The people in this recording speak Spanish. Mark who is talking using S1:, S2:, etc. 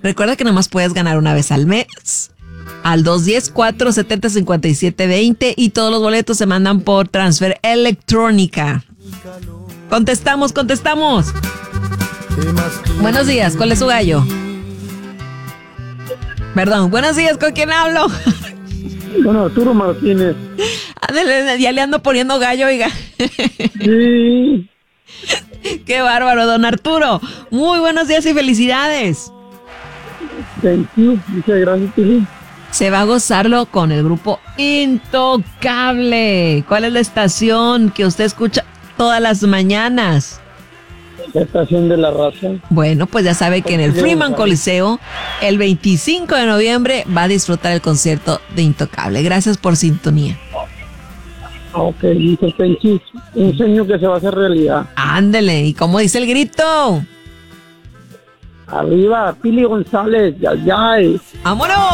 S1: Recuerda que nomás puedes ganar una vez al mes. Al 210-470-5720 y todos los boletos se mandan por transfer electrónica. Contestamos. Buenos días, ¿cuál es su gallo? Perdón, buenos días, ¿con quién hablo?
S2: Bueno, Arturo Martínez.
S1: Ándale, ya le ando poniendo gallo, oiga.
S2: Sí.
S1: Qué bárbaro, don Arturo. Muy buenos días y felicidades.
S2: Thank you. Muchas gracias, Pili.
S1: Se va a gozarlo con el grupo Intocable. ¿Cuál es la estación que usted escucha todas las mañanas?
S2: La estación de la raza.
S1: Bueno, pues ya sabe que en el Freeman Coliseo, el 25 de noviembre, va a disfrutar el concierto de Intocable. Gracias por sintonía.
S2: Ok, dice thank you. Un sueño que se va a hacer realidad.
S1: Ándele, ¿y cómo dice el grito?
S2: Arriba, Pili González, ya.
S1: ¡Vámonos!